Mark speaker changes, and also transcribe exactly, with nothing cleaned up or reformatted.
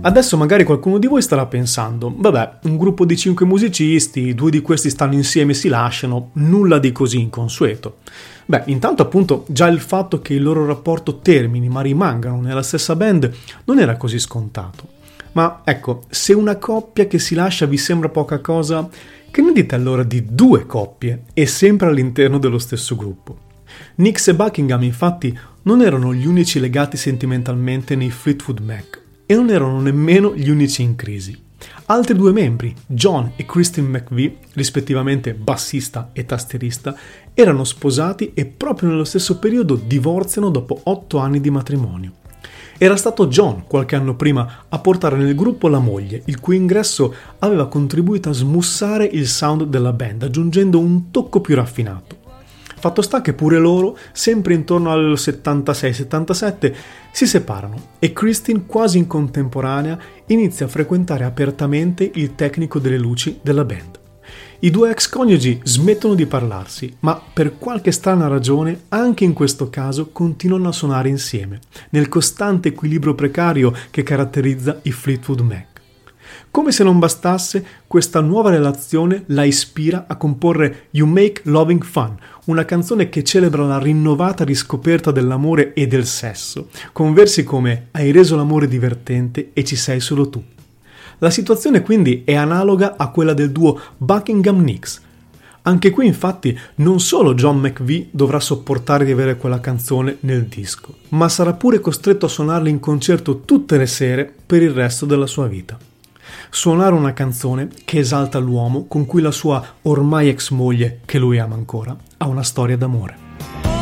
Speaker 1: Adesso magari qualcuno di voi starà pensando, vabbè, un gruppo di cinque musicisti, due di questi stanno insieme e si lasciano, nulla di così inconsueto. Beh, intanto appunto già il fatto che il loro rapporto termini ma rimangano nella stessa band non era così scontato. Ma ecco, se una coppia che si lascia vi sembra poca cosa, che ne dite allora di due coppie e sempre all'interno dello stesso gruppo? Nicks e Buckingham infatti non erano gli unici legati sentimentalmente nei Fleetwood Mac e non erano nemmeno gli unici in crisi. Altri due membri, John e Christine McVie, rispettivamente bassista e tastierista, erano sposati e proprio nello stesso periodo divorziano dopo otto anni di matrimonio. Era stato John, qualche anno prima, a portare nel gruppo la moglie, il cui ingresso aveva contribuito a smussare il sound della band, aggiungendo un tocco più raffinato. Fatto sta che pure loro, sempre intorno al settantasei settantasette, si separano e Christine, quasi in contemporanea, inizia a frequentare apertamente il tecnico delle luci della band. I due ex coniugi smettono di parlarsi, ma per qualche strana ragione anche in questo caso continuano a suonare insieme, nel costante equilibrio precario che caratterizza i Fleetwood Mac. Come se non bastasse, questa nuova relazione la ispira a comporre You Make Loving Fun, una canzone che celebra la rinnovata riscoperta dell'amore e del sesso, con versi come Hai reso l'amore divertente e ci sei solo tu. La situazione quindi è analoga a quella del duo Buckingham-Nicks. Anche qui infatti non solo John McVie dovrà sopportare di avere quella canzone nel disco, ma sarà pure costretto a suonarla in concerto tutte le sere per il resto della sua vita. Suonare una canzone che esalta l'uomo con cui la sua ormai ex moglie, che lui ama ancora, ha una storia d'amore.